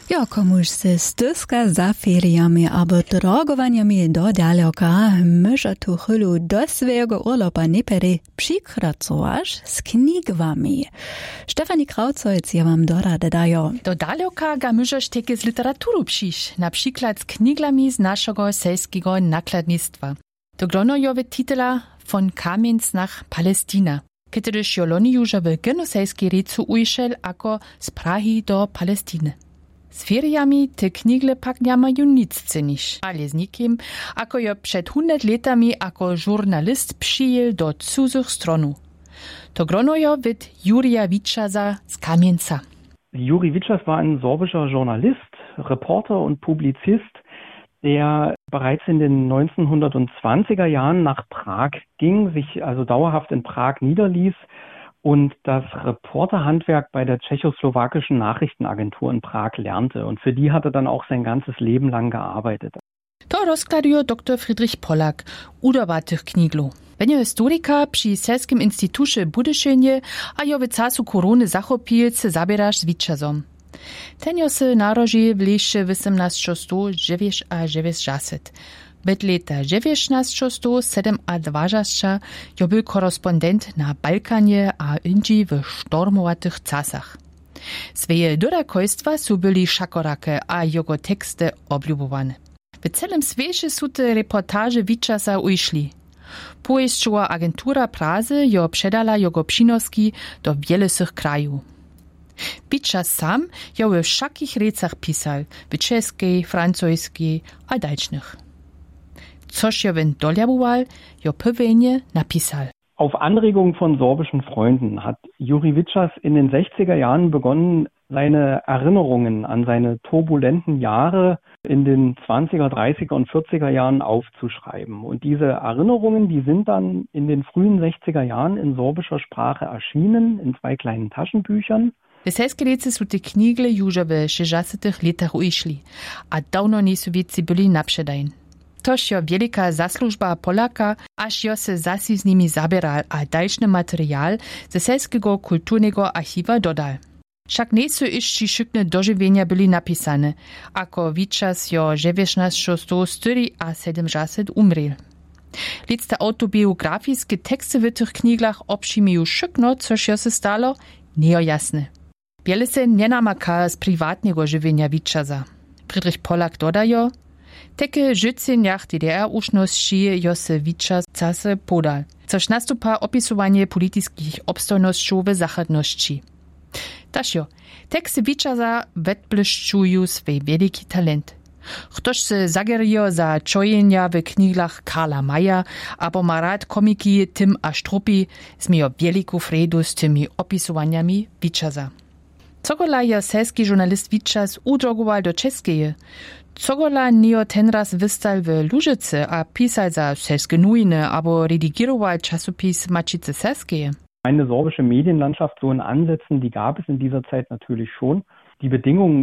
Ja, komuś se styska za feriami albo drogowaniami do daleka, może tu chwilę do swojego urlopa nie przykracować z knigami. Stefanie Krauzojc ja wam dorada dają. Do daleka ga możesz takie z literaturu przyjść, na przykład z knigami z naszego selskiego nakładnictwa. To glonojowy titula von Kamienz nach Palestina, któryż joloni już w genosejskiej rejcu ujszel jako z Prahi do Palestiny. Z feriami te knigle pak nie mają nic cenić, ale z nikim, ako jo przed 100 latami jako żurnalist przyjel do cudzych stronów. To gronojo wid Jurija Witschasa z Kamienza. Juri Witschas war ein sorbischer Journalist, Reporter und Publizist, der bereits in den 1920er Jahren nach Prag ging, sich also dauerhaft in Prag niederließ und das Reporterhandwerk bei der tschechoslowakischen Nachrichtenagentur in Prag lernte. Und für die hat er dann auch sein ganzes Leben lang gearbeitet. To rozkladuje dr Friedrich Pollack, udoba tych kniglu. Wenio historika przy Selskim Instytucie Budyšenje, a jo w casu korony zachopil se zabieraš z Witchasom. Tenjo se narodzi w lesie 1890. Od lata 1927 jo był korespondent na Balkanie a indziej w sztormowatych czasach. Swoje dodakojstwa su byli szakorake a jego teksty obljubowane. W celym świecie su te reportaże Witschasa ujszli. Pojeździła agentura Prazy jo przedala jego przynoski do wielesych krajów. Witschas sam jo w wszakich recach pisał, w czeskiej, francuskiej a dalszych. Což jo wen doljaboval, jo pewnie napisal. Auf Anregung von sorbischen Freunden hat Juri Witschas in den 60er Jahren begonnen, seine Erinnerungen an seine turbulenten Jahre in den 20er, 30er und 40er Jahren aufzuschreiben. Und diese Erinnerungen, die sind dann in den frühen 60er Jahren in sorbischer Sprache erschienen, in 2 kleinen Taschenbüchern. Weselskelice su te knigle już w 60 latach ujszli, a dawno nisu wieci byli naprzedajn. Tož jo wielika zasłużba Polaka, aż jo se zasi z nimi zabieral, a dalszny materiał ze selskiego kulturnego archiwa dodal. Však nie su išći šikne doživenja byli napisane, ako Witschas jo 1970 umrel. Licte autobiografijske teksty w tych kniglach obšimiju šikno, což jo se stalo, nie jasne. Wiele se nie namaka z prywatnego żywienia Witschasa. Friedrich Pollack dodajo, Teke życeniach DDR uszności jo se Witschas case podal, což nastupa opisowanie politickich obstojnościów w zachodności. Tašjo, teksty Witschasa wetbłyszczują swój wielki talent. Ktoś se zagerijo za čojenja w kniglach Karla Maya, abo ma rad komiki Tim a Struppi, zmijo wielku fredu z tymi opisowaniami Witschasa. Cogola jo selski journalist Witschas udrogoval do Českeje, cogola nio tenraz wystal w Lužice a pisal za Selske Nujine, abo redigiroval časopis Mačice Selskeje. Eine sorbische Medienlandschaft so in Ansätzen, die gab es in dieser Zeit natürlich schon. Die Bedingungen